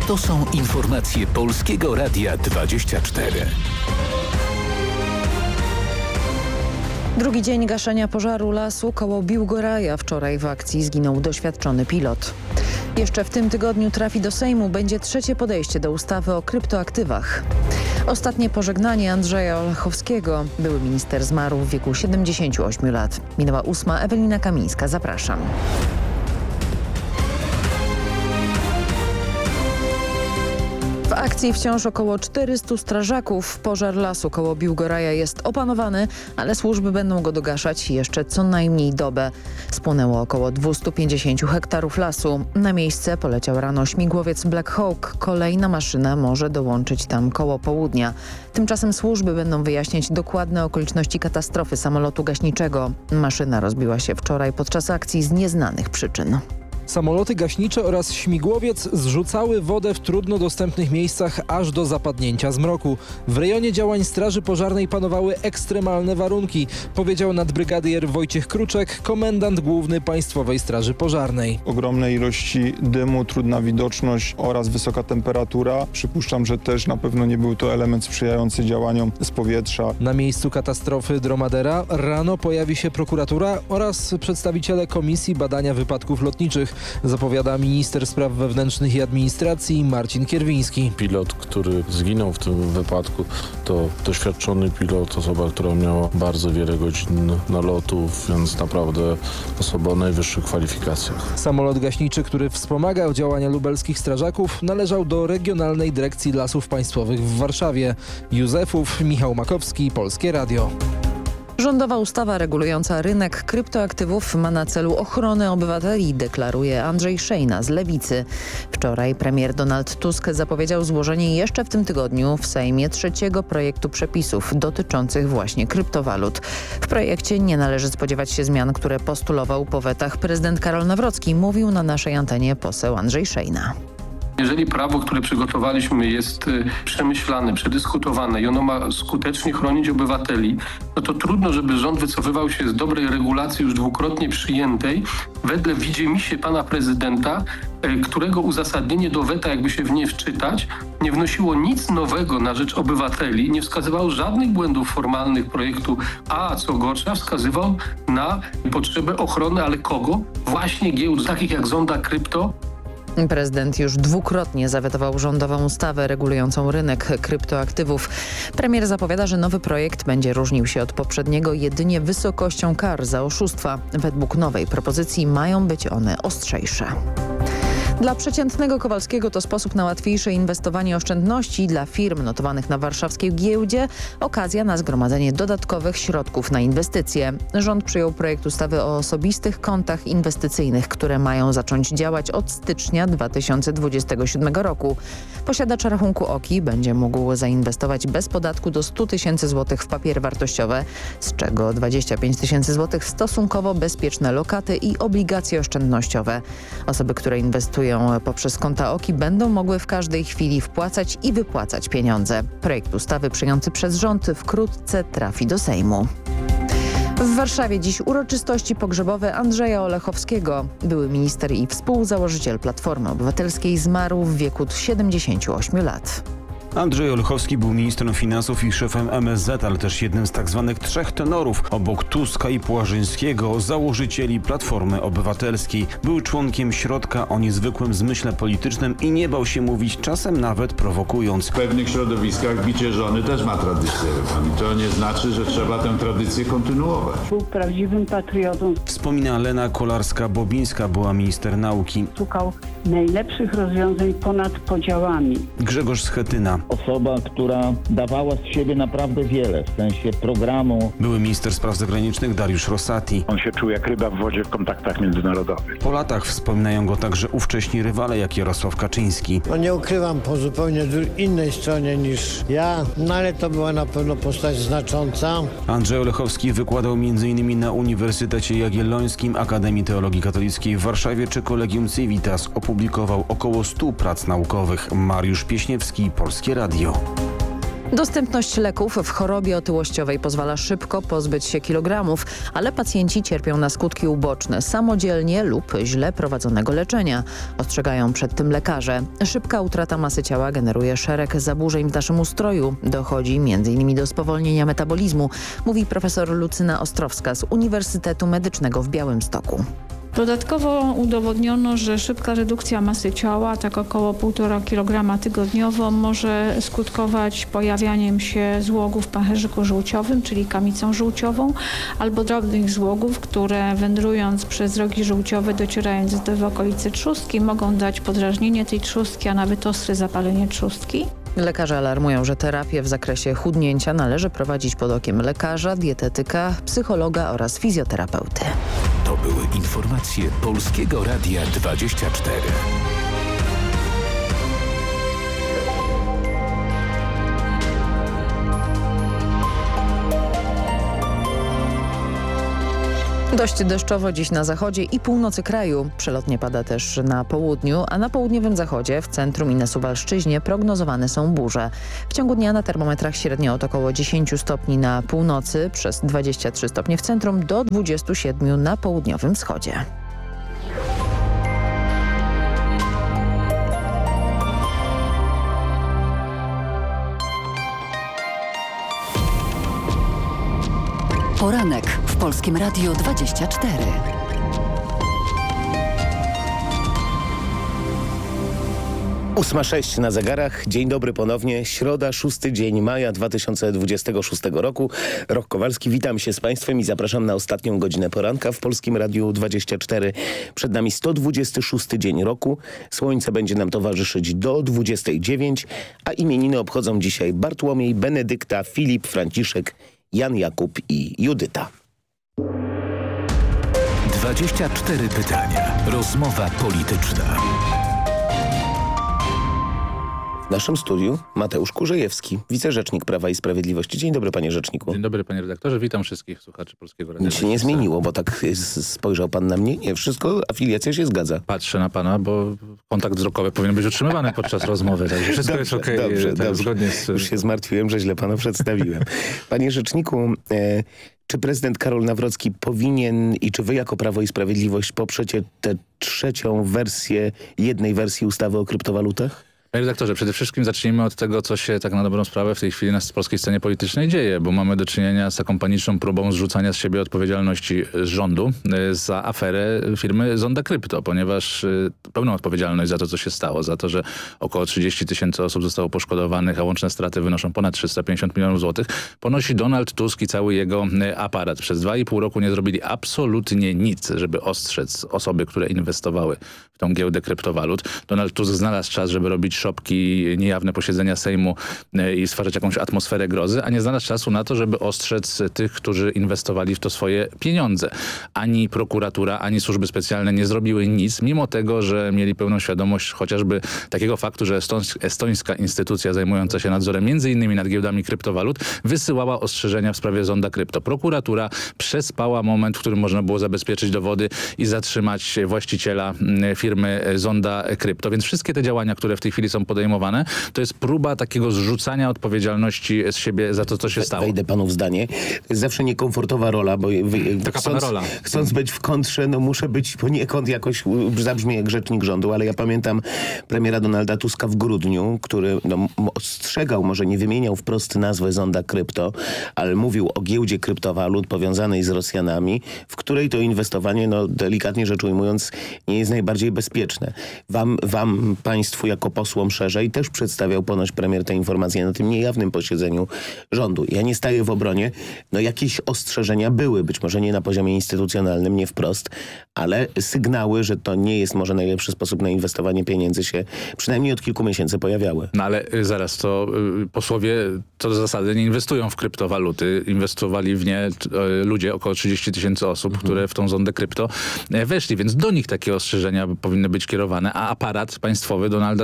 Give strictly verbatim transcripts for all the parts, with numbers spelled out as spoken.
To są informacje Polskiego Radia dwadzieścia cztery. Drugi dzień gaszenia pożaru lasu koło Biłgoraja. Wczoraj w akcji zginął doświadczony pilot. Jeszcze w tym tygodniu trafi do Sejmu będzie trzecie podejście do ustawy o kryptoaktywach. Ostatnie pożegnanie Andrzeja Olechowskiego. Były minister zmarł w wieku siedemdziesięciu ośmiu lat. Minęła ósma. Ewelina Kamińska. Zapraszam. W akcji wciąż około czterystu strażaków. Pożar lasu koło Biłgoraja jest opanowany, ale służby będą go dogaszać jeszcze co najmniej dobę. Spłonęło około dwieście pięćdziesiąt hektarów lasu. Na miejsce poleciał rano śmigłowiec Black Hawk. Kolejna maszyna może dołączyć tam koło południa. Tymczasem służby będą wyjaśniać dokładne okoliczności katastrofy samolotu gaśniczego. Maszyna rozbiła się wczoraj podczas akcji z nieznanych przyczyn. Samoloty gaśnicze oraz śmigłowiec zrzucały wodę w trudno dostępnych miejscach aż do zapadnięcia zmroku. W rejonie działań Straży Pożarnej panowały ekstremalne warunki, powiedział nadbrygadier Wojciech Kruczek, komendant główny Państwowej Straży Pożarnej. Ogromne ilości dymu, trudna widoczność oraz wysoka temperatura. Przypuszczam, że też na pewno nie był to element sprzyjający działaniom z powietrza. Na miejscu katastrofy Dromadera rano pojawi się prokuratura oraz przedstawiciele Komisji Badania Wypadków Lotniczych, zapowiada minister spraw wewnętrznych i administracji Marcin Kierwiński. Pilot, który zginął w tym wypadku, to doświadczony pilot, osoba, która miała bardzo wiele godzin nalotów, więc naprawdę osoba o najwyższych kwalifikacjach. Samolot gaśniczy, który wspomagał działania lubelskich strażaków, należał do Regionalnej Dyrekcji Lasów Państwowych w Warszawie. Józefów, Michał Makowski, Polskie Radio. Rządowa ustawa regulująca rynek kryptoaktywów ma na celu ochronę obywateli, deklaruje Andrzej Szejna z Lewicy. Wczoraj premier Donald Tusk zapowiedział złożenie jeszcze w tym tygodniu w Sejmie trzeciego projektu przepisów dotyczących właśnie kryptowalut. W projekcie nie należy spodziewać się zmian, które postulował po wetach prezydent Karol Nawrocki, mówił na naszej antenie poseł Andrzej Szejna. Jeżeli prawo, które przygotowaliśmy, jest przemyślane, przedyskutowane i ono ma skutecznie chronić obywateli, no to trudno, żeby rząd wycofywał się z dobrej regulacji już dwukrotnie przyjętej wedle widzimisię pana prezydenta, którego uzasadnienie do weta, jakby się w nie wczytać, nie wnosiło nic nowego na rzecz obywateli, nie wskazywało żadnych błędów formalnych projektu, a co gorsza wskazywał na potrzebę ochrony, ale kogo? Właśnie giełd, takich jak Zonda Krypto. Prezydent już dwukrotnie zawetował rządową ustawę regulującą rynek kryptoaktywów. Premier zapowiada, że nowy projekt będzie różnił się od poprzedniego jedynie wysokością kar za oszustwa. Według nowej propozycji mają być one ostrzejsze. Dla przeciętnego Kowalskiego to sposób na łatwiejsze inwestowanie oszczędności. Dla firm notowanych na warszawskiej giełdzie okazja na zgromadzenie dodatkowych środków na inwestycje. Rząd przyjął projekt ustawy o osobistych kontach inwestycyjnych, które mają zacząć działać od stycznia dwa tysiące dwudziestego siódmego roku. Posiadacz rachunku O K I będzie mógł zainwestować bez podatku do stu tysięcy złotych w papiery wartościowe, z czego dwadzieścia pięć tysięcy złotych w stosunkowo bezpieczne lokaty i obligacje oszczędnościowe. Osoby, które inwestują poprzez konta O K I będą mogły w każdej chwili wpłacać i wypłacać pieniądze. Projekt ustawy przyjęty przez rząd wkrótce trafi do Sejmu. W Warszawie dziś uroczystości pogrzebowe Andrzeja Olechowskiego. Były minister i współzałożyciel Platformy Obywatelskiej zmarł w wieku siedemdziesięciu ośmiu lat. Andrzej Olechowski był ministrem finansów i szefem M S Z, ale też jednym z tak zwanych trzech tenorów, obok Tuska i Płażyńskiego, założycieli Platformy Obywatelskiej. Był członkiem środka o niezwykłym zmyśle politycznym i nie bał się mówić, czasem nawet prowokując. W pewnych środowiskach bicie żony też ma tradycję. I to nie znaczy, że trzeba tę tradycję kontynuować. Był prawdziwym patriotą. Wspomina Lena Kolarska-Bobińska, była minister nauki. Szukał najlepszych rozwiązań ponad podziałami. Grzegorz Schetyna. Osoba, która dawała z siebie naprawdę wiele, w sensie programu. Były minister spraw zagranicznych Dariusz Rosati. On się czuł jak ryba w wodzie w kontaktach międzynarodowych. Po latach wspominają go także ówcześni rywale jak Jarosław Kaczyński. No nie ukrywam, po zupełnie innej stronie niż ja, no ale to była na pewno postać znacząca. Andrzej Olechowski wykładał między innymi na Uniwersytecie Jagiellońskim, Akademii Teologii Katolickiej w Warszawie czy Collegium Civitas. Opublikował około stu prac naukowych. Mariusz Pieśniewski, Polskie Radio. Dostępność leków w chorobie otyłościowej pozwala szybko pozbyć się kilogramów, ale pacjenci cierpią na skutki uboczne samodzielnie lub źle prowadzonego leczenia. Ostrzegają przed tym lekarze. Szybka utrata masy ciała generuje szereg zaburzeń w naszym ustroju. Dochodzi między innymi do spowolnienia metabolizmu, mówi profesor Lucyna Ostrowska z Uniwersytetu Medycznego w Białymstoku. Dodatkowo udowodniono, że szybka redukcja masy ciała, tak około półtora kilograma tygodniowo, może skutkować pojawianiem się złogów w pęcherzyku żółciowym, czyli kamicą żółciową, albo drobnych złogów, które wędrując przez drogi żółciowe, docierając do okolicy trzustki, mogą dać podrażnienie tej trzustki, a nawet ostre zapalenie trzustki. Lekarze alarmują, że terapię w zakresie chudnięcia należy prowadzić pod okiem lekarza, dietetyka, psychologa oraz fizjoterapeuty. To były informacje Polskiego Radia dwadzieścia cztery. Dość deszczowo dziś na zachodzie i północy kraju. Przelotnie pada też na południu, a na południowym zachodzie, w centrum i na Suwalszczyźnie prognozowane są burze. W ciągu dnia na termometrach średnio od około dziesięć stopni na północy, przez dwadzieścia trzy stopnie w centrum do dwudziestu siedmiu na południowym wschodzie. Poranek w Polskim Radiu dwadzieścia cztery. ósma sześć na zegarach. Dzień dobry ponownie. Środa, szósty dzień maja dwa tysiące dwudziestego szóstego roku. Rok Kowalski, witam się z Państwem i zapraszam na ostatnią godzinę poranka w Polskim Radiu dwadzieścia cztery. Przed nami sto dwudziesty szósty dzień roku. Słońce będzie nam towarzyszyć do dwudziestej dziewiątej, a imieniny obchodzą dzisiaj Bartłomiej, Benedykta, Filip, Franciszek, Jan, Jakub i Judyta. dwadzieścia cztery pytania. Rozmowa polityczna. W naszym studiu Mateusz Kurzejewski, wicerzecznik Prawa i Sprawiedliwości. Dzień dobry, panie rzeczniku. Dzień dobry, panie redaktorze. Witam wszystkich słuchaczy Polskiego Radia. Nic się nie zmieniło, bo tak spojrzał pan na mnie. Nie, wszystko, afiliacja się zgadza. Patrzę na pana, bo kontakt wzrokowy powinien być utrzymywany podczas rozmowy. Także wszystko dobrze, jest okej. Okay, dobrze, tak, dobrze. Zgodnie z... Już się zmartwiłem, że źle pana przedstawiłem. Panie rzeczniku, e, czy prezydent Karol Nawrocki powinien i czy wy jako Prawo i Sprawiedliwość poprzecie tę trzecią wersję jednej wersji ustawy o kryptowalutach? Panie redaktorze, przede wszystkim zacznijmy od tego, co się tak na dobrą sprawę w tej chwili na polskiej scenie politycznej dzieje, bo mamy do czynienia z taką paniczną próbą zrzucania z siebie odpowiedzialności z rządu za aferę firmy Zonda Krypto, ponieważ pełną odpowiedzialność za to, co się stało, za to, że około trzydzieści tysięcy osób zostało poszkodowanych, a łączne straty wynoszą ponad trzysta pięćdziesiąt milionów złotych, ponosi Donald Tusk i cały jego aparat. Przez dwa i pół roku nie zrobili absolutnie nic, żeby ostrzec osoby, które inwestowały w tą giełdę kryptowalut. Donald Tusk znalazł czas, żeby robić szopki, niejawne posiedzenia Sejmu i stwarzać jakąś atmosferę grozy, a nie znalazł czasu na to, żeby ostrzec tych, którzy inwestowali w to swoje pieniądze. Ani prokuratura, ani służby specjalne nie zrobiły nic, mimo tego, że mieli pełną świadomość chociażby takiego faktu, że estońska instytucja zajmująca się nadzorem między innymi nad giełdami kryptowalut wysyłała ostrzeżenia w sprawie Zonda Krypto. Prokuratura przespała moment, w którym można było zabezpieczyć dowody i zatrzymać właściciela firmy Zonda Krypto. Więc wszystkie te działania, które w tej chwili są podejmowane, to jest próba takiego zrzucania odpowiedzialności z siebie za to, co się We, stało. Wejdę panu w zdanie. To jest zawsze niekomfortowa rola, bo Taka chcąc, pana rola. chcąc być w kontrze, no muszę być poniekąd jakoś, zabrzmię jak rzecznik rządu, ale ja pamiętam premiera Donalda Tuska w grudniu, który no, ostrzegał, może nie wymieniał wprost nazwy Zonda Krypto, ale mówił o giełdzie kryptowalut powiązanej z Rosjanami, w której to inwestowanie, no delikatnie rzecz ujmując, nie jest najbardziej bezpieczne. Wam, wam państwu jako posłom szerzej też przedstawiał ponoć premier te informacje na tym niejawnym posiedzeniu rządu. Ja nie staję w obronie. No jakieś ostrzeżenia były, być może nie na poziomie instytucjonalnym, nie wprost, ale sygnały, że to nie jest może najlepszy sposób na inwestowanie pieniędzy się przynajmniej od kilku miesięcy pojawiały. No ale y, zaraz, to y, posłowie co do zasady nie inwestują w kryptowaluty. Inwestowali w nie y, ludzie, około trzydzieści tysięcy osób, mhm. które w tą zondę krypto y, weszli, więc do nich takie ostrzeżenia powinny być kierowane, a aparat państwowy Donalda Tuska powinien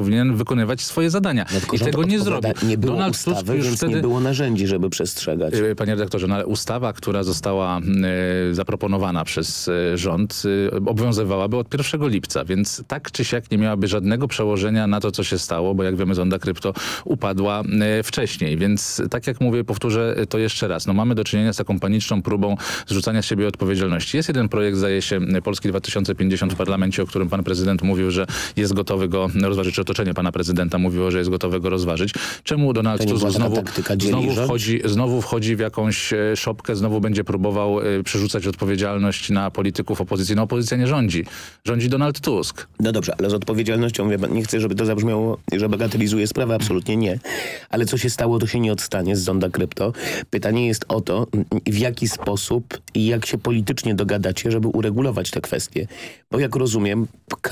powinien wykonywać swoje zadania. No, i tego nie zrobił. Nie było Donald ustawy, Tusk już więc wtedy... nie było narzędzi, żeby przestrzegać. Panie redaktorze, no ale ustawa, która została y, zaproponowana przez y, rząd, y, obowiązywałaby od pierwszego lipca, więc tak czy siak nie miałaby żadnego przełożenia na to, co się stało, bo jak wiemy, Zonda Krypto upadła y, wcześniej, więc tak jak mówię, powtórzę to jeszcze raz. No mamy do czynienia z taką paniczną próbą zrzucania z siebie odpowiedzialności. Jest jeden projekt, zdaje się, Polski dwa tysiące pięćdziesiąt w parlamencie, o którym pan prezydent mówił, że jest gotowy go rozważyć, czy otoczenie pana prezydenta mówiło, że jest gotowy go rozważyć. Czemu Donald Tusk znowu, znowu, wchodzi, znowu wchodzi w jakąś szopkę, znowu będzie próbował y, przerzucać odpowiedzialność na polityków opozycji? No opozycja nie rządzi. Rządzi Donald Tusk. No dobrze, ale z odpowiedzialnością, wie pan, nie chcę, żeby to zabrzmiało, że bagatelizuje sprawę, absolutnie nie. Ale co się stało, to się nie odstanie z Zonda Krypto. Pytanie jest o to, w jaki sposób i jak się politycznie dogadacie, żeby uregulować te kwestie. Bo jak rozumiem,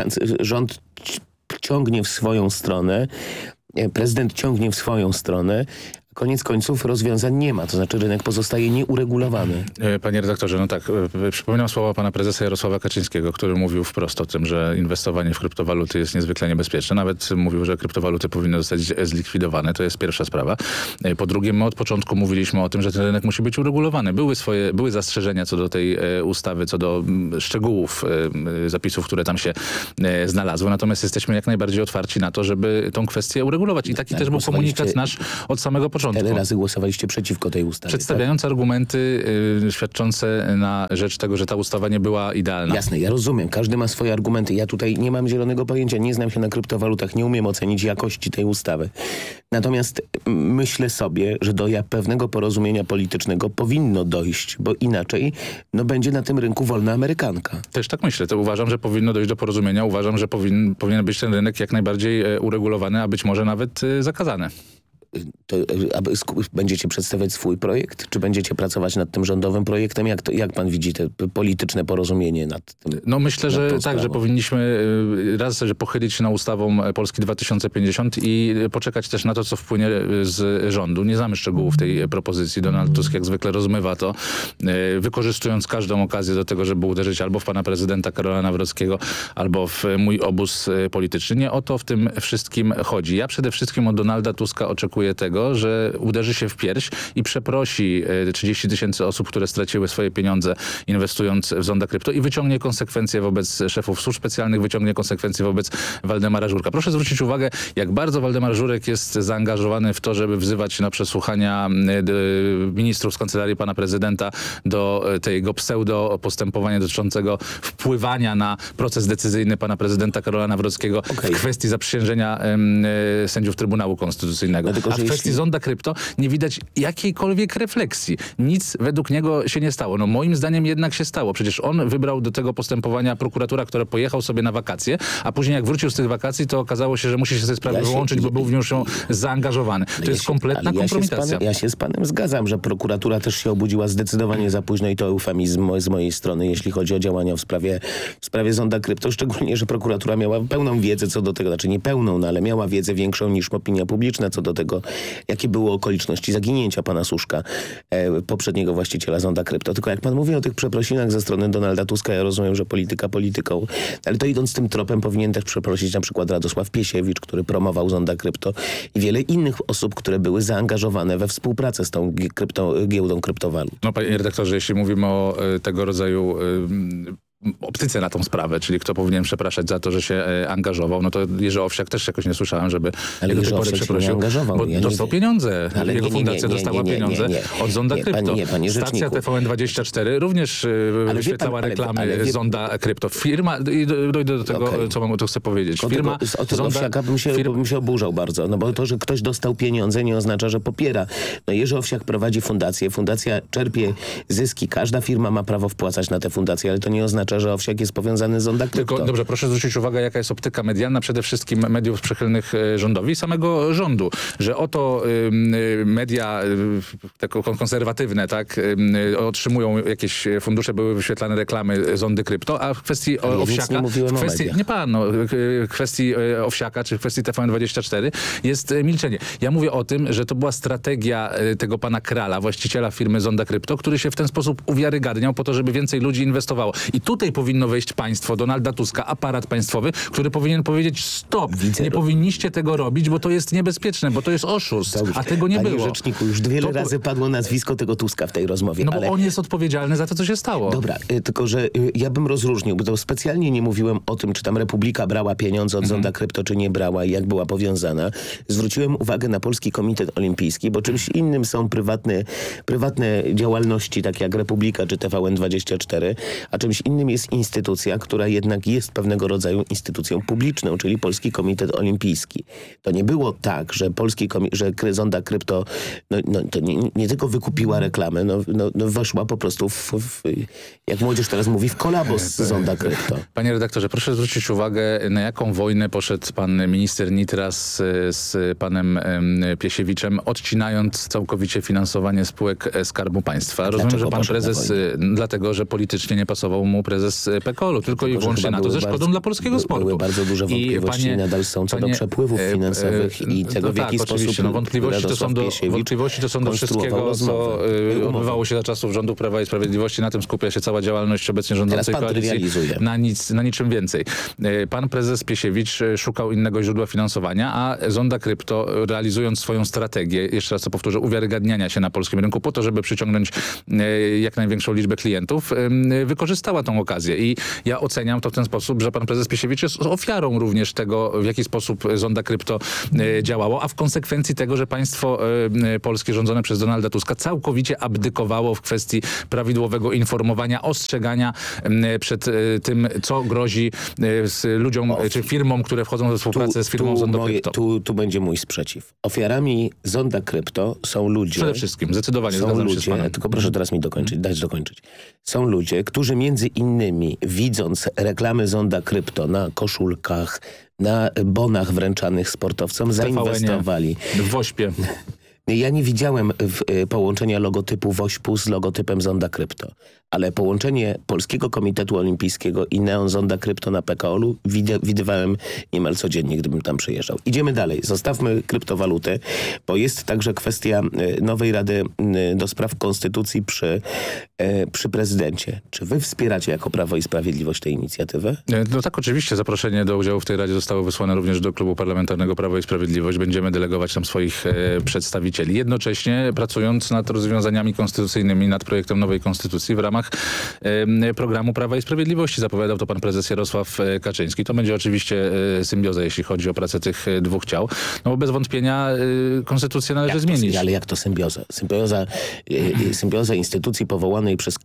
rząd ciągnie w swoją stronę, prezydent ciągnie w swoją stronę, koniec końców rozwiązań nie ma, to znaczy rynek pozostaje nieuregulowany. Panie redaktorze, no tak, przypominam słowa pana prezesa Jarosława Kaczyńskiego, który mówił wprost o tym, że inwestowanie w kryptowaluty jest niezwykle niebezpieczne. Nawet mówił, że kryptowaluty powinny zostać zlikwidowane. To jest pierwsza sprawa. Po drugie, my od początku mówiliśmy o tym, że ten rynek musi być uregulowany. Były swoje, były zastrzeżenia co do tej ustawy, co do szczegółów zapisów, które tam się znalazły. Natomiast jesteśmy jak najbardziej otwarci na to, żeby tą kwestię uregulować. I taki tak, też był komunikat nasz od samego początku. Ile razy głosowaliście przeciwko tej ustawie? Przedstawiając tak? argumenty y, świadczące na rzecz tego, że ta ustawa nie była idealna. Jasne, ja rozumiem. Każdy ma swoje argumenty. Ja tutaj nie mam zielonego pojęcia, nie znam się na kryptowalutach, nie umiem ocenić jakości tej ustawy. Natomiast myślę sobie, że do pewnego porozumienia politycznego powinno dojść, bo inaczej no, będzie na tym rynku wolna amerykanka. Też tak myślę. To uważam, że powinno dojść do porozumienia. Uważam, że powin, powinien być ten rynek jak najbardziej e, uregulowany, a być może nawet e, zakazany. To, aby będziecie przedstawiać swój projekt? Czy będziecie pracować nad tym rządowym projektem? Jak, to, jak pan widzi te polityczne porozumienie nad tym? No myślę, że tak, sprawą? że powinniśmy raz, że pochylić się na ustawą Polski dwa tysiące pięćdziesiąt i poczekać też na to, co wpłynie z rządu. Nie znamy szczegółów tej propozycji. Donald Tusk jak zwykle rozmywa to, wykorzystując każdą okazję do tego, żeby uderzyć albo w pana prezydenta Karola Nawrockiego, albo w mój obóz polityczny. Nie o to w tym wszystkim chodzi. Ja przede wszystkim od Donalda Tuska oczekuję tego, że uderzy się w pierś i przeprosi trzydzieści tysięcy osób, które straciły swoje pieniądze inwestując w Zonda Krypto i wyciągnie konsekwencje wobec szefów służb specjalnych, wyciągnie konsekwencje wobec Waldemara Żurka. Proszę zwrócić uwagę, jak bardzo Waldemar Żurek jest zaangażowany w to, żeby wzywać na przesłuchania ministrów z kancelarii pana prezydenta do tego pseudo postępowania dotyczącego wpływania na proces decyzyjny pana prezydenta Karola Nawrockiego okay. w kwestii zaprzysiężenia y, sędziów Trybunału Konstytucyjnego. No, a w kwestii jeśli... Zonda Krypto nie widać jakiejkolwiek refleksji. Nic według niego się nie stało. No moim zdaniem jednak się stało. Przecież on wybrał do tego postępowania prokuratora, który pojechał sobie na wakacje, a później jak wrócił z tych wakacji, to okazało się, że musi się z tej sprawy ja wyłączyć, się... bo był w nią zaangażowany. To ja jest się... kompletna ja kompromitacja. Się panem, ja się z panem zgadzam, że prokuratura też się obudziła zdecydowanie za późno i to eufemizm z mojej strony, jeśli chodzi o działania w sprawie, w sprawie Zonda Krypto. Szczególnie, że prokuratura miała pełną wiedzę co do tego, znaczy nie pełną, no ale miała wiedzę większą niż opinia publiczna co do tego, jakie były okoliczności zaginięcia pana Suszka, e, poprzedniego właściciela Zonda Krypto. Tylko jak pan mówi o tych przeprosinach ze strony Donalda Tuska, ja rozumiem, że polityka polityką, ale to idąc tym tropem powinien też przeprosić na przykład Radosław Piesiewicz, który promował Zonda Krypto i wiele innych osób, które były zaangażowane we współpracę z tą krypto, giełdą kryptowalut. No panie redaktorze, jeśli mówimy o y, tego rodzaju y, optyce na tą sprawę, czyli kto powinien przepraszać za to, że się e, angażował, no to Jerzy Owsiak też jakoś nie słyszałem, żeby ale do tej pory przeprosił, bo ja dostał pieniądze. Ale Jego nie, nie, fundacja nie, nie, dostała nie, nie, pieniądze nie, nie, nie. od Zonda nie, Krypto. Nie, panie Stacja T V N dwadzieścia cztery również e, wyświetlała pan, reklamy ale, ale wie... Zonda Krypto. Firma, i dojdę do tego, okay. co mam to chcę powiedzieć. Firma o tego, Zonda... Owsiaka bym się, firma... bym się oburzał bardzo, no bo to, że ktoś dostał pieniądze nie oznacza, że popiera. No Jerzy Owsiak prowadzi fundację, fundacja czerpie zyski, każda firma ma prawo wpłacać na te fundacje, ale to nie oznacza, że Owsiak jest powiązany Zonda Krypto. Tylko, dobrze, proszę zwrócić uwagę, jaka jest optyka medialna, przede wszystkim mediów przychylnych rządowi i samego rządu, że oto y, media y, tak konserwatywne, tak, y, otrzymują jakieś fundusze, były wyświetlane reklamy Zondy Krypto, a w kwestii ale Owsiaka, ja w kwestii, nie pan, no, w kwestii Owsiaka, czy w kwestii T V N dwadzieścia cztery jest milczenie. Ja mówię o tym, że to była strategia tego pana Krala, właściciela firmy Zonda Krypto, który się w ten sposób uwiarygadniał po to, żeby więcej ludzi inwestowało. I tutaj tutaj powinno wejść państwo, Donalda Tuska, aparat państwowy, który powinien powiedzieć stop, Widzę, nie do... powinniście tego robić, bo to jest niebezpieczne, bo to jest oszust, Dobrze. a tego nie Panie było. Panie rzeczniku, już wiele to... razy padło nazwisko tego Tuska w tej rozmowie. No ale... bo on jest odpowiedzialny za to, co się stało. Dobra, y, tylko że y, ja bym rozróżnił, bo to specjalnie nie mówiłem o tym, czy tam Republika brała pieniądze od mm-hmm. Zonda Krypto, czy nie brała i jak była powiązana. Zwróciłem uwagę na Polski Komitet Olimpijski, bo czymś innym są prywatne, prywatne działalności, tak jak Republika czy T V N dwadzieścia cztery, a czymś innym jest instytucja, która jednak jest pewnego rodzaju instytucją publiczną, czyli Polski Komitet Olimpijski. To nie było tak, że Polski komi- że Zonda Krypto no, no, to nie, nie tylko wykupiła reklamę, no, no, no weszła po prostu w, w, jak młodzież teraz mówi, w kolabo z Zonda Krypto. Panie redaktorze, proszę zwrócić uwagę, na jaką wojnę poszedł pan minister Nitras z panem Piesiewiczem, odcinając całkowicie finansowanie spółek Skarbu Państwa. Rozumiem, Dlaczego że pan prezes, dlatego, że politycznie nie pasował mu prezes P K O L u, tylko i wyłącznie na to ze szkodą bardzo, dla polskiego sportu. Były bardzo duże wątpliwości i nadal są co panie, do przepływów finansowych e, e, i tego, w jaki tak, sposób no, wątpliwości, to są do, wątpliwości to są do wszystkiego, co y, odbywało się za czasów rządu Prawa i Sprawiedliwości. Na tym skupia się cała działalność obecnie rządzącej koalicji. Na, nic, na niczym więcej. Y, pan prezes Piesiewicz szukał innego źródła finansowania, a Zonda Krypto, realizując swoją strategię, jeszcze raz to powtórzę, uwiarygadniania się na polskim rynku po to, żeby przyciągnąć y, jak największą liczbę klientów, y, wykorzystała tą okazję. I ja oceniam to w ten sposób, że pan prezes Piesiewicz jest ofiarą również tego, w jaki sposób Zonda Krypto y, działało, a w konsekwencji tego, że państwo y, polskie rządzone przez Donalda Tuska całkowicie abdykowało w kwestii prawidłowego informowania, ostrzegania y, przed y, tym, co grozi y, ludziom o, czy firmom, które wchodzą we współpracę tu, z firmą Zonda Krypto. Tu, tu będzie mój sprzeciw. Ofiarami Zonda Krypto są ludzie... Przede wszystkim, zdecydowanie są zgadzam ludzie, się z panem. Tylko proszę teraz mi dokończyć, dać dokończyć. Są ludzie, którzy między innymi, widząc reklamy Zonda Krypto na koszulkach, na bonach wręczanych sportowcom, zainwestowali. W Wośpie. Ja nie widziałem w, y, połączenia logotypu Wośpu z logotypem Zonda Krypto, ale połączenie Polskiego Komitetu Olimpijskiego i Neon Zonda Krypto na P K O L u wid- widywałem niemal codziennie, gdybym tam przyjeżdżał. Idziemy dalej. Zostawmy kryptowalutę, bo jest także kwestia y, nowej Rady y, do Spraw Konstytucji przy, y, przy prezydencie. Czy wy wspieracie jako Prawo i Sprawiedliwość tę inicjatywę? No tak, oczywiście. Zaproszenie do udziału w tej Radzie zostało wysłane również do Klubu Parlamentarnego Prawo i Sprawiedliwość. Będziemy delegować tam swoich e, przedstawicieli. Jednocześnie pracując nad rozwiązaniami konstytucyjnymi, nad projektem nowej konstytucji w ramach e, programu Prawa i Sprawiedliwości. Zapowiadał to pan prezes Jarosław Kaczyński. To będzie oczywiście e, symbioza, jeśli chodzi o pracę tych e, dwóch ciał. No bo bez wątpienia e, konstytucję należy jak zmienić. To, ale jak to symbioza? Symbioza, e, symbioza instytucji powołanej przez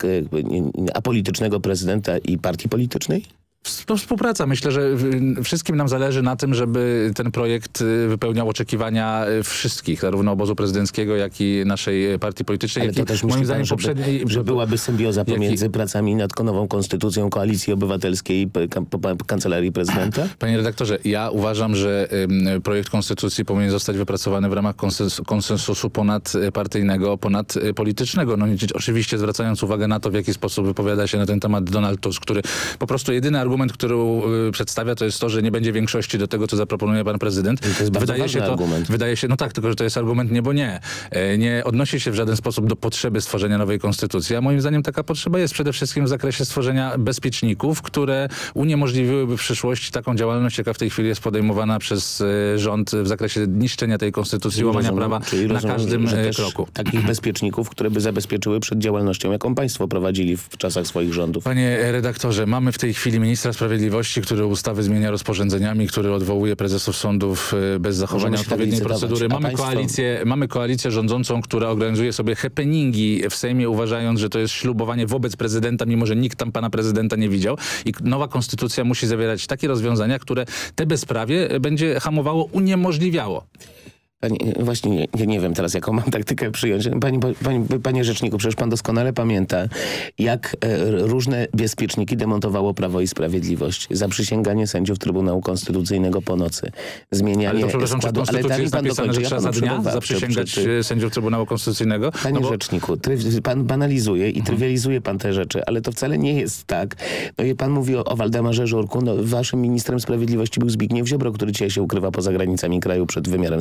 e, apolitycznego prezydenta i partii politycznej? To współpraca. Myślę, że wszystkim nam zależy na tym, żeby ten projekt wypełniał oczekiwania wszystkich, zarówno obozu prezydenckiego, jak i naszej partii politycznej. Ale to też moim zdaniem żeby, poprzedniej... że byłaby symbioza pomiędzy jak... pracami nad nową konstytucją Koalicji Obywatelskiej i Kancelarii Prezydenta? Panie redaktorze, ja uważam, że projekt konstytucji powinien zostać wypracowany w ramach konsens- konsensusu ponadpartyjnego, ponadpolitycznego. No oczywiście zwracając uwagę na to, w jaki sposób wypowiada się na ten temat Donald Tusk, który po prostu jedyny argument, który y, przedstawia, to jest to, że nie będzie większości do tego, co zaproponuje pan prezydent. To jest wydaje się to, argument. Wydaje się, no tak, tylko że to jest argument nie, bo nie. E, nie odnosi się w żaden sposób do potrzeby stworzenia nowej konstytucji, a moim zdaniem taka potrzeba jest przede wszystkim w zakresie stworzenia bezpieczników, które uniemożliwiłyby w przyszłości taką działalność, jaka w tej chwili jest podejmowana przez e, rząd w zakresie niszczenia tej konstytucji, łamania prawa czyli na rozumiem, każdym że kroku. Takich bezpieczników, które by zabezpieczyły przed działalnością, jaką państwo prowadzili w czasach swoich rządów. Panie redaktorze, mamy w tej chwili ministra sprawiedliwości, który ustawy zmienia rozporządzeniami, który odwołuje prezesów sądów bez zachowania odpowiedniej procedury. Mamy państwo... koalicję, mamy koalicję rządzącą, która organizuje sobie happeningi w Sejmie, uważając, że to jest ślubowanie wobec prezydenta, mimo że nikt tam pana prezydenta nie widział. I nowa konstytucja musi zawierać takie rozwiązania, które te bezprawie będzie hamowało, uniemożliwiało. Panie, właśnie nie, nie, nie wiem teraz, jaką mam taktykę przyjąć. Panie, panie, panie rzeczniku, przecież pan doskonale pamięta, jak e, różne bezpieczniki demontowało Prawo i Sprawiedliwość. Zaprzysięganie sędziów Trybunału Konstytucyjnego po nocy. Zmienianie ale to, przepraszam, składu. Czy w Konstytucji jest napisane, że trzeba za dnia przed, zaprzysięgać przed, sędziów Trybunału Konstytucyjnego? Panie no bo... rzeczniku, tryw, pan banalizuje i trywializuje pan te rzeczy, ale to wcale nie jest tak. No i pan mówi o, o Waldemarze Żurku. No, waszym ministrem sprawiedliwości był Zbigniew Ziobro, który dzisiaj się ukrywa poza granicami kraju przed wymiarem sprawiedliwości.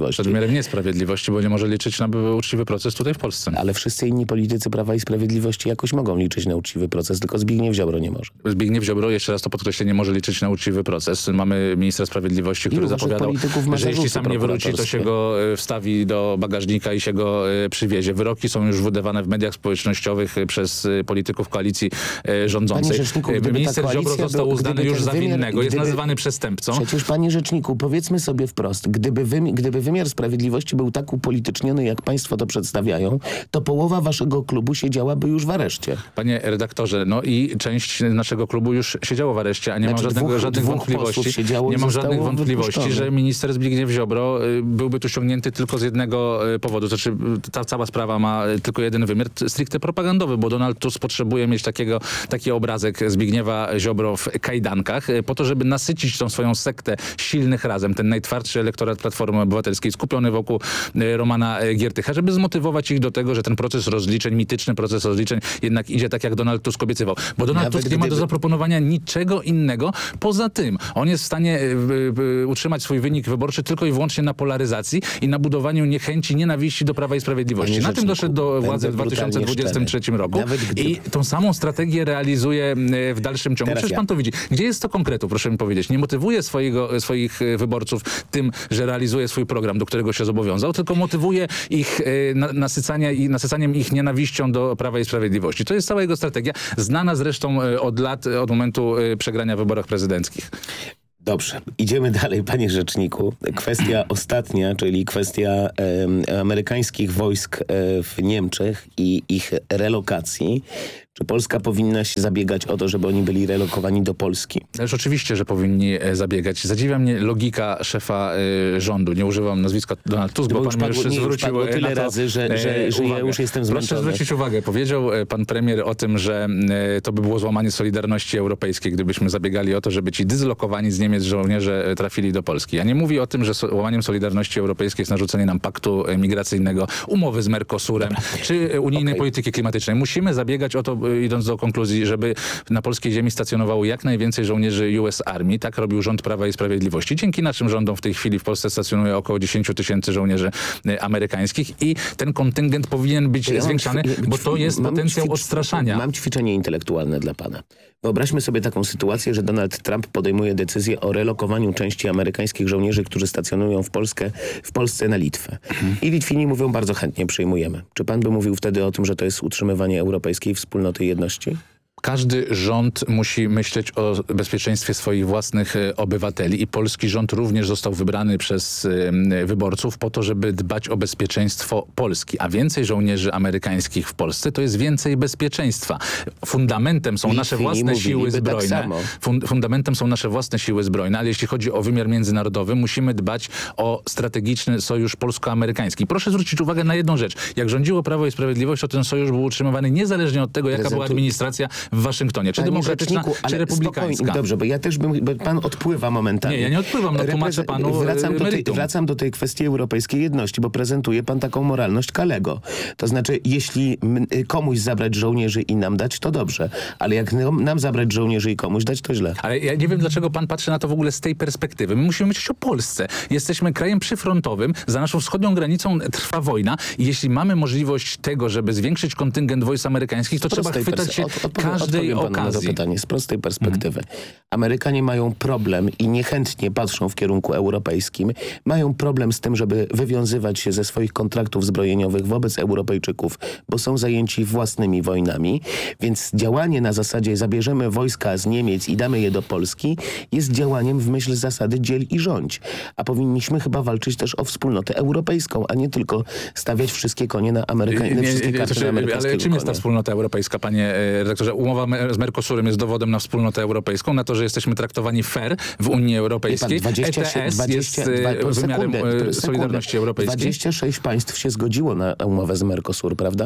Sprawiedliwości. Przed wymiarem niesprawiedliwości, bo nie może liczyć na uczciwy proces tutaj w Polsce. Ale wszyscy inni politycy Prawa i Sprawiedliwości jakoś mogą liczyć na uczciwy proces, tylko Zbigniew Ziobro nie może. Zbigniew Ziobro, jeszcze raz to podkreślę, nie może liczyć na uczciwy proces. Mamy ministra sprawiedliwości, który zapowiadał, że jeśli sam nie wróci, to się go wstawi do bagażnika i się go przywiezie. Wyroki są już wydawane w mediach społecznościowych przez polityków koalicji rządzącej. Minister Ziobro został uznany już za winnego, jest nazywany przestępcą. Przecież, panie rzeczniku, powiedzmy sobie wprost, gdyby, wymi gdyby wymiar sprawiedliwości był tak upolityczniony, jak państwo to przedstawiają, to połowa waszego klubu siedziałaby już w areszcie. Panie redaktorze, no i część naszego klubu już siedziało w areszcie, a nie znaczy mam żadnego, dwóch, żadnych dwóch wątpliwości, nie mam żadnych wątpliwości, że minister Zbigniew Ziobro y, byłby tu ściągnięty tylko z jednego y, powodu. Znaczy ta cała sprawa ma tylko jeden wymiar, stricte propagandowy, bo Donald Tusk potrzebuje mieć takiego, taki obrazek Zbigniewa Ziobro w kajdankach, y, po to, żeby nasycić tą swoją sektę silnych razem, ten najtwardszy elektorat Platformy Obywatelskiej skupiony wokół y, Romana Giertycha, żeby zmotywować ich do tego, że ten proces rozliczeń, mityczny proces rozliczeń jednak idzie tak, jak Donald Tusk obiecywał. Bo Donald Nawet Tusk nie ma do zaproponowania niczego innego. Poza tym on jest w stanie y, y, utrzymać swój wynik wyborczy tylko i wyłącznie na polaryzacji i na budowaniu niechęci, nienawiści do Prawa i Sprawiedliwości. Na tym doszedł do władzy w dwa tysiące dwudziestym trzecim roku gdyby... i tą samą strategię realizuje w dalszym ciągu. Teraz Przecież pan ja. to widzi. Gdzie jest to konkretu, proszę mi powiedzieć? Nie motywuje swojego, swoich wyborców tym, że realizuje swój program, do którego się zobowiązał, tylko motywuje ich na, nasycania i nasycaniem ich nienawiścią do Prawa i Sprawiedliwości. To jest cała jego strategia, znana zresztą od lat, od momentu przegrania w wyborach prezydenckich. Dobrze, idziemy dalej, panie rzeczniku. Kwestia ostatnia, czyli kwestia e, amerykańskich wojsk e, w Niemczech i ich relokacji. Czy Polska powinna się zabiegać o to, żeby oni byli relokowani do Polski? Ależ oczywiście, że powinni zabiegać. Zadziwia mnie logika szefa y, rządu. Nie używam nazwiska Donald Tusk, bo, bo pan mi już zwrócił tyle na to razy, że, że, że ja już jestem zmęczony. Proszę zwrócić uwagę. Powiedział pan premier o tym, że y, to by było złamanie solidarności europejskiej, gdybyśmy zabiegali o to, żeby ci dyzlokowani z Niemiec żołnierze trafili do Polski. Ja nie mówię o tym, że łamaniem solidarności europejskiej jest narzucenie nam paktu migracyjnego, umowy z Mercosurem, Dobra. czy unijnej okay. polityki klimatycznej. Musimy zabiegać o to, idąc do konkluzji, żeby na polskiej ziemi stacjonowało jak najwięcej żołnierzy U S Army. Tak robił rząd Prawa i Sprawiedliwości. Dzięki naszym rządom w tej chwili w Polsce stacjonuje około dziesięć tysięcy żołnierzy amerykańskich i ten kontyngent powinien być ja zwiększany, mam, bo to jest potencjał ćwicz, odstraszania. Mam ćwiczenie intelektualne dla pana. Wyobraźmy sobie taką sytuację, że Donald Trump podejmuje decyzję o relokowaniu części amerykańskich żołnierzy, którzy stacjonują w Polskę, w Polsce na Litwę. Mhm. I Litwini mówią, bardzo chętnie przyjmujemy. Czy pan by mówił wtedy o tym, że to jest utrzymywanie europejskiej wspólnoty i jedności? Każdy rząd musi myśleć o bezpieczeństwie swoich własnych obywateli i polski rząd również został wybrany przez wyborców po to, żeby dbać o bezpieczeństwo Polski. A więcej żołnierzy amerykańskich w Polsce to jest więcej bezpieczeństwa. Fundamentem są nasze własne siły zbrojne. Tak fundamentem są nasze własne siły zbrojne, ale jeśli chodzi o wymiar międzynarodowy, musimy dbać o strategiczny sojusz polsko-amerykański. Proszę zwrócić uwagę na jedną rzecz. Jak rządziło Prawo i Sprawiedliwość, to ten sojusz był utrzymywany niezależnie od tego, jaka Prezentu... była administracja w Waszyngtonie. Czy Panie demokratyczna, czy republikańska. Dobrze, bo ja też bym, bo pan odpływa momentami. Nie, ja nie odpływam, no tłumaczę panu wracam do, tej, wracam do tej kwestii europejskiej jedności, bo prezentuje pan taką moralność Kalego. To znaczy, jeśli komuś zabrać żołnierzy i nam dać, to dobrze. Ale jak nam zabrać żołnierzy i komuś dać, to źle. Ale ja nie wiem, dlaczego pan patrzy na to w ogóle z tej perspektywy. My musimy myśleć o Polsce. Jesteśmy krajem przyfrontowym, za naszą wschodnią granicą trwa wojna i jeśli mamy możliwość tego, żeby zwiększyć kontyngent wojsk amerykańskich, to trzeba chwytać się od, od, każdej okazji. To pytanie z prostej perspektywy. Mhm. Amerykanie mają problem i niechętnie patrzą w kierunku europejskim. Mają problem z tym, żeby wywiązywać się ze swoich kontraktów zbrojeniowych wobec Europejczyków, bo są zajęci własnymi wojnami. Więc działanie na zasadzie zabierzemy wojska z Niemiec i damy je do Polski jest działaniem w myśl zasady dziel i rządź. A powinniśmy chyba walczyć też o wspólnotę europejską, a nie tylko stawiać wszystkie konie na amerykańskie wszystkie karty na amerykańskiego Ale czym konia. jest ta wspólnota europejska, panie redaktorze? Umowa z Mercosurem jest dowodem na wspólnotę europejską, na to, że jesteśmy traktowani fair w Unii Europejskiej. Pan, dwadzieścia, E T S dwadzieścia, jest wymiarem sekundę, solidarności europejskiej. dwadzieścia sześć państw się zgodziło na umowę z Mercosur, prawda?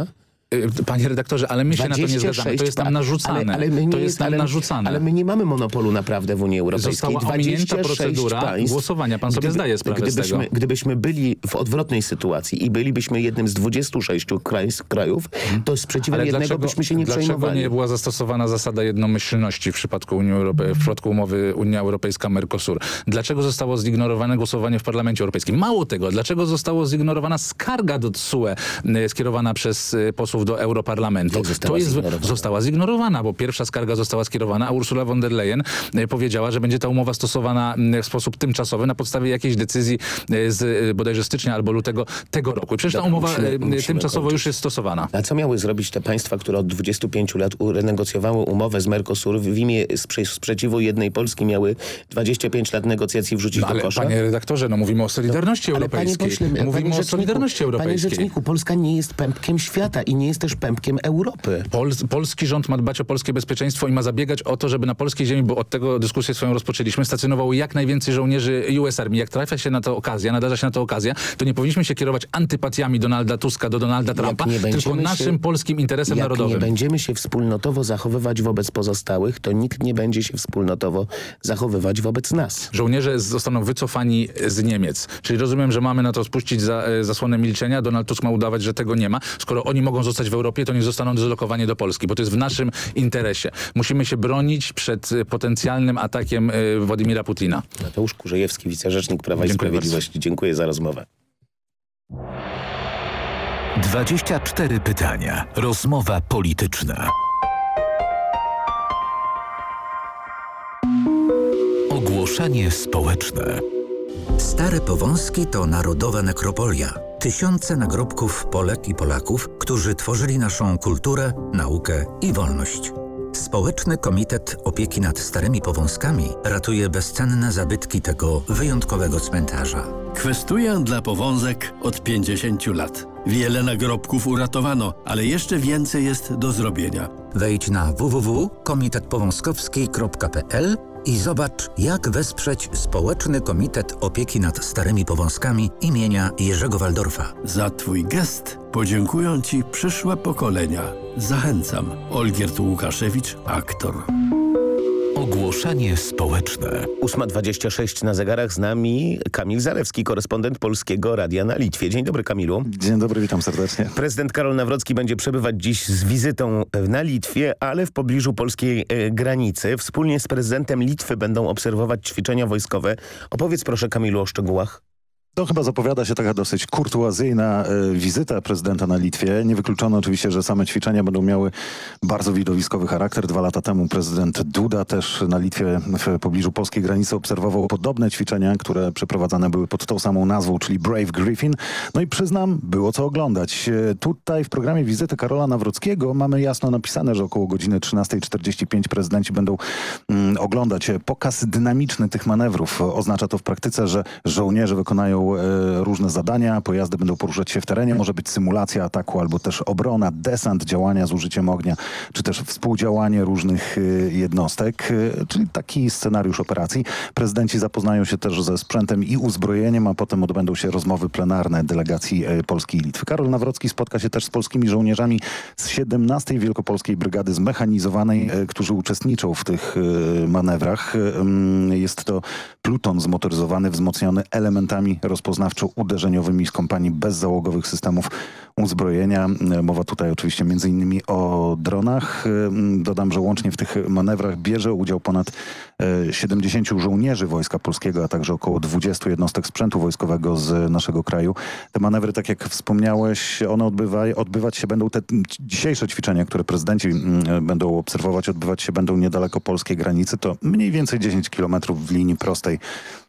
Panie redaktorze, ale my się na to nie zgadzamy. To jest nam narzucane. Ale, ale my nie, to jest nam ale, narzucane. Ale my nie mamy monopolu naprawdę w Unii Europejskiej. Została ominięta procedura państw, głosowania. Pan sobie gdyby, zdaje sprawę gdybyśmy, z tego. Gdybyśmy byli w odwrotnej sytuacji i bylibyśmy jednym z dwudziestu sześciu kraj, krajów, to sprzeciwem ale jednego dlaczego, byśmy się nie dlaczego przejmowali. Dlaczego nie była zastosowana zasada jednomyślności w przypadku, Unii Europe- w przypadku umowy Unia Europejska-Mercosur? Dlaczego zostało zignorowane głosowanie w Parlamencie Europejskim? Mało tego, dlaczego została zignorowana skarga do T S U E skierowana przez posłów do Europarlamentu? To jest, została zignorowana, bo pierwsza skarga została skierowana, a Ursula von der Leyen powiedziała, że będzie ta umowa stosowana w sposób tymczasowy na podstawie jakiejś decyzji z bodajże stycznia albo lutego tego roku. I przecież ta umowa musimy, musimy tymczasowo kończyć. Już jest stosowana. A co miały zrobić te państwa, które od dwudziestu pięciu lat renegocjowały umowę z Mercosur w imię sprze- sprzeciwu jednej Polski miały dwadzieścia pięć lat negocjacji wrzucić no, ale do kosza? Panie redaktorze, no mówimy o Solidarności no, Europejskiej. Panie pośle, mówimy panie o Solidarności Europejskiej. Panie rzeczniku, Polska nie jest pępkiem świata i nie jest też pępkiem Europy. Pol, polski rząd ma dbać o polskie bezpieczeństwo i ma zabiegać o to, żeby na polskiej ziemi, bo od tego dyskusję swoją rozpoczęliśmy, stacjonowało jak najwięcej żołnierzy U S Army. Jak trafia się na to okazja, nadarza się na to okazja, to nie powinniśmy się kierować antypatiami Donalda Tuska do Donalda Trumpa, tylko naszym się, polskim interesem jak narodowym. Jak nie będziemy się wspólnotowo zachowywać wobec pozostałych, to nikt nie będzie się wspólnotowo zachowywać wobec nas. Żołnierze zostaną wycofani z Niemiec. Czyli rozumiem, że mamy na to spuścić za, zasłonę milczenia. Donald Tusk ma udawać, że tego nie ma. Skoro oni mogą zostać w Europie, to nie zostaną dezlokowani do Polski, bo to jest w naszym interesie. Musimy się bronić przed potencjalnym atakiem Władimira Putina. Mateusz Kurzejewski, wicerzecznik Prawa i Dziękuję Sprawiedliwości. Bardzo. Dziękuję za rozmowę. dwadzieścia cztery pytania. Rozmowa polityczna. Ogłoszenie społeczne. Stare Powązki to narodowa nekropolia. Tysiące nagrobków Polek i Polaków, którzy tworzyli naszą kulturę, naukę i wolność. Społeczny Komitet Opieki nad Starymi Powązkami ratuje bezcenne zabytki tego wyjątkowego cmentarza. Kwestuję dla Powązek od pięćdziesięciu lat. Wiele nagrobków uratowano, ale jeszcze więcej jest do zrobienia. Wejdź na w w w kropka komitet powązkowski kropka p l i zobacz, jak wesprzeć Społeczny Komitet Opieki nad Starymi Powązkami imienia Jerzego Waldorfa. Za Twój gest podziękują Ci przyszłe pokolenia. Zachęcam. Olgierd Łukaszewicz, aktor. Ogłoszenie społeczne. ósma dwadzieścia sześć na zegarach, z nami Kamil Zalewski, korespondent Polskiego Radia na Litwie. Dzień dobry, Kamilu. Dzień dobry, witam serdecznie. Prezydent Karol Nawrocki będzie przebywać dziś z wizytą na Litwie, ale w pobliżu polskiej e, granicy. Wspólnie z prezydentem Litwy będą obserwować ćwiczenia wojskowe. Opowiedz proszę, Kamilu, o szczegółach. To chyba zapowiada się taka dosyć kurtuazyjna y, wizyta prezydenta na Litwie. Niewykluczone oczywiście, że same ćwiczenia będą miały bardzo widowiskowy charakter. Dwa lata temu prezydent Duda też na Litwie w pobliżu polskiej granicy obserwował podobne ćwiczenia, które przeprowadzane były pod tą samą nazwą, czyli Brave Griffin. No i przyznam, było co oglądać. Tutaj w programie wizyty Karola Nawrockiego mamy jasno napisane, że około godziny trzynastej czterdzieści pięć prezydenci będą mm, oglądać pokaz dynamiczny tych manewrów. Oznacza to w praktyce, że żołnierze wykonają różne zadania, pojazdy będą poruszać się w terenie, może być symulacja ataku albo też obrona, desant, działania z użyciem ognia, czy też współdziałanie różnych jednostek, czyli taki scenariusz operacji. Prezydenci zapoznają się też ze sprzętem i uzbrojeniem, a potem odbędą się rozmowy plenarne delegacji Polski i Litwy. Karol Nawrocki spotka się też z polskimi żołnierzami z siedemnastej Wielkopolskiej Brygady Zmechanizowanej, którzy uczestniczą w tych manewrach. Jest to pluton zmotoryzowany, wzmocniony elementami rozpoznawczo-uderzeniowymi z kompanii bezzałogowych systemów uzbrojenia. Mowa tutaj oczywiście między innymi o dronach. Dodam, że łącznie w tych manewrach bierze udział ponad siedemdziesięciu żołnierzy Wojska Polskiego, a także około dwudziestu jednostek sprzętu wojskowego z naszego kraju. Te manewry, tak jak wspomniałeś, one odbywa, odbywać się będą, te dzisiejsze ćwiczenia, które prezydenci będą obserwować, odbywać się będą niedaleko polskiej granicy. To mniej więcej dziesięć kilometrów w linii prostej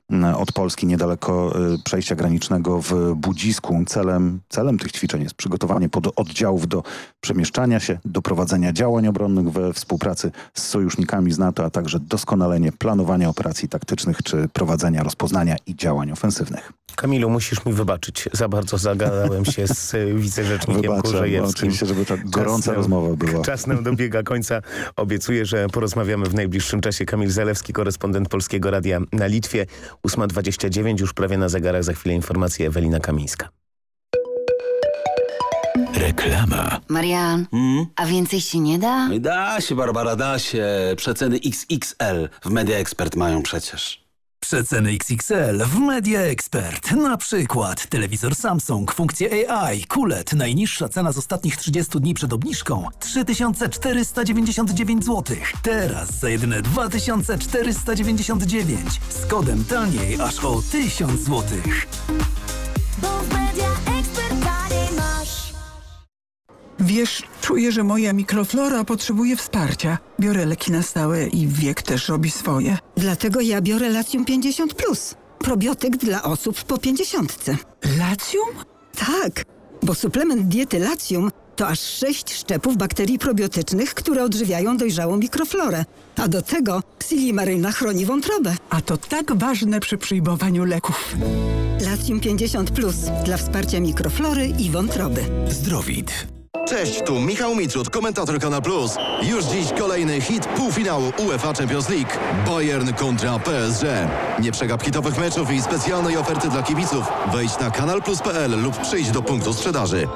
od Polski, niedaleko przejścia granicznego w Budzisku. Celem, celem tych ćwiczeń jest przygotowanie pod oddziałów do przemieszczania się, do prowadzenia działań obronnych we współpracy z sojusznikami z NATO, a także doskonalenie planowania operacji taktycznych czy prowadzenia rozpoznania i działań ofensywnych. Kamilu, musisz mi wybaczyć, za bardzo zagadałem się z wicerzecznikiem Kurzejewskim. Oczywiście, żeby tak gorąca czas rozmowa była. Czas nam dobiega końca. Obiecuję, że porozmawiamy w najbliższym czasie. Kamil Zalewski, korespondent Polskiego Radia na Litwie. ósma dwadzieścia dziewięć, już prawie na zegarach, za chwilę informacje, Ewelina Kamińska. Reklama. Marian, Hmm? a więcej się nie da? Da się, Barbara, da się. Przeceny X X L w Media Expert mają przecież. Przeceny X X L w Media Expert. Na przykład telewizor Samsung, funkcje A I, Q L E D. Najniższa cena z ostatnich trzydziestu dni przed obniżką trzy tysiące czterysta dziewięćdziesiąt dziewięć złotych. Teraz za jedyne dwa tysiące czterysta dziewięćdziesiąt dziewięć. Z kodem taniej aż o tysiąc złotych. Bo w Media Expert taniej masz. Wiesz, czuję, że moja mikroflora potrzebuje wsparcia. Biorę leki na stałe i wiek też robi swoje. Dlatego ja biorę Latium pięćdziesiąt plus. Probiotyk dla osób po pięćdziesiątce. Latium? Tak, bo suplement diety Latium to aż sześć szczepów bakterii probiotycznych, które odżywiają dojrzałą mikroflorę. A do tego Silimaryna chroni wątrobę. A to tak ważne przy przyjmowaniu leków. Latium pięćdziesiąt plus dla wsparcia mikroflory i wątroby. Zdrowid. Cześć, tu Michał Mitrud, komentator Kanal Plus. Już dziś kolejny hit półfinału UEFA Champions League. Bayern kontra P S G. Nie przegap hitowych meczów i specjalnej oferty dla kibiców. Wejdź na kanal plus kropka p l lub przyjdź do punktu sprzedaży.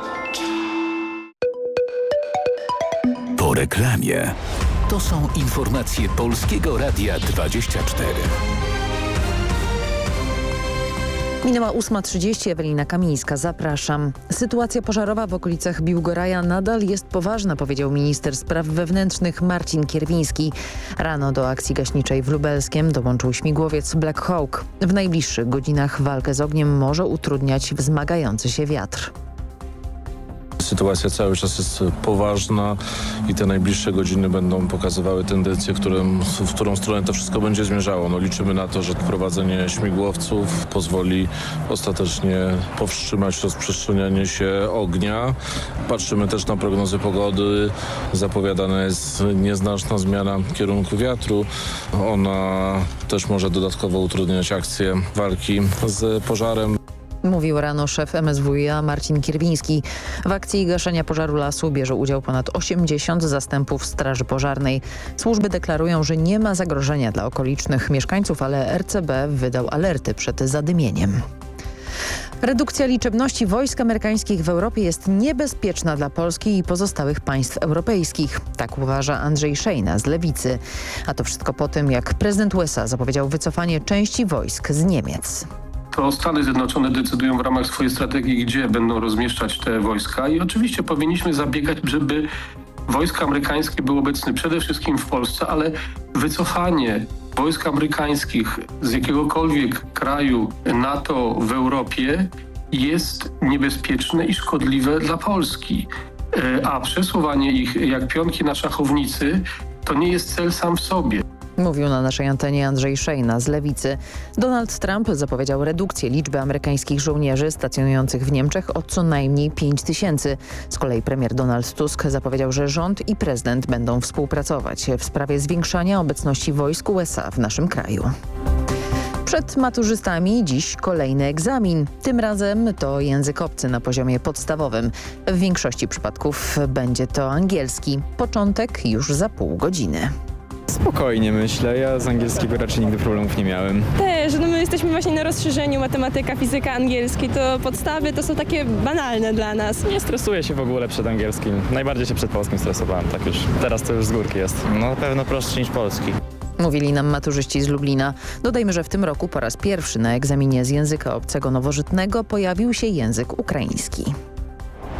Po reklamie. To są informacje Polskiego Radia dwadzieścia cztery. Minęła ósma trzydzieści, Ewelina Kamińska, zapraszam. Sytuacja pożarowa w okolicach Biłgoraja nadal jest poważna, powiedział minister spraw wewnętrznych Marcin Kierwiński. Rano do akcji gaśniczej w Lubelskiem dołączył śmigłowiec Black Hawk. W najbliższych godzinach walkę z ogniem może utrudniać wzmagający się wiatr. Sytuacja cały czas jest poważna i te najbliższe godziny będą pokazywały tendencję, którym, w którą stronę to wszystko będzie zmierzało. No, liczymy na to, że wprowadzenie śmigłowców pozwoli ostatecznie powstrzymać rozprzestrzenianie się ognia. Patrzymy też na prognozy pogody. Zapowiadana jest nieznaczna zmiana kierunku wiatru. Ona też może dodatkowo utrudniać akcję walki z pożarem. Mówił rano szef M S W i a Marcin Kierwiński. W akcji gaszenia pożaru lasu bierze udział ponad osiemdziesiąt zastępów straży pożarnej. Służby deklarują, że nie ma zagrożenia dla okolicznych mieszkańców, ale R C B wydał alerty przed zadymieniem. Redukcja liczebności wojsk amerykańskich w Europie jest niebezpieczna dla Polski i pozostałych państw europejskich. Tak uważa Andrzej Szejna z Lewicy. A to wszystko po tym, jak prezydent U S A zapowiedział wycofanie części wojsk z Niemiec. To Stany Zjednoczone decydują w ramach swojej strategii, gdzie będą rozmieszczać te wojska i oczywiście powinniśmy zabiegać, żeby wojska amerykańskie były obecne przede wszystkim w Polsce, ale wycofanie wojsk amerykańskich z jakiegokolwiek kraju NATO w Europie jest niebezpieczne i szkodliwe dla Polski. A przesuwanie ich jak pionki na szachownicy to nie jest cel sam w sobie. Mówił na naszej antenie Andrzej Szejna z Lewicy. Donald Trump zapowiedział redukcję liczby amerykańskich żołnierzy stacjonujących w Niemczech o co najmniej pięć tysięcy. Z kolei premier Donald Tusk zapowiedział, że rząd i prezydent będą współpracować w sprawie zwiększania obecności wojsk U S A w naszym kraju. Przed maturzystami dziś kolejny egzamin. Tym razem to język obcy na poziomie podstawowym. W większości przypadków będzie to angielski. Początek już za pół godziny. Spokojnie myślę, ja z angielskiego raczej nigdy problemów nie miałem. Też, no my jesteśmy właśnie na rozszerzeniu matematyka, fizyka, angielski, to podstawy to są takie banalne dla nas. Nie stresuję się w ogóle przed angielskim, najbardziej się przed polskim stresowałem, tak już, teraz to już z górki jest. No na pewno prostszy niż polski. Mówili nam maturzyści z Lublina. Dodajmy, że w tym roku po raz pierwszy na egzaminie z języka obcego nowożytnego pojawił się język ukraiński.